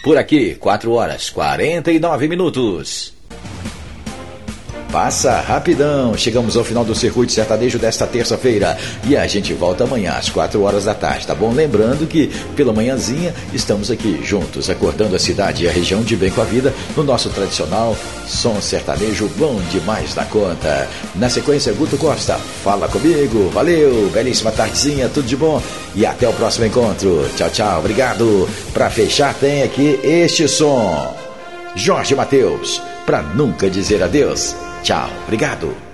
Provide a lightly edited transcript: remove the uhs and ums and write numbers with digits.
por aqui, 4h49. Passa rapidão, chegamos ao final do Circuito Sertanejo desta terça-feira e a gente volta amanhã às 4h, tá bom? Lembrando que pela manhãzinha estamos aqui juntos, acordando a cidade e a região de bem com a vida no nosso tradicional som sertanejo bom demais da conta. Na sequência, Guto Costa, fala comigo, valeu, belíssima tardezinha, tudo de bom e até o próximo encontro. Tchau, tchau, obrigado. Pra fechar tem aqui este som, Jorge Mateus, pra nunca dizer adeus. Tchau, obrigado.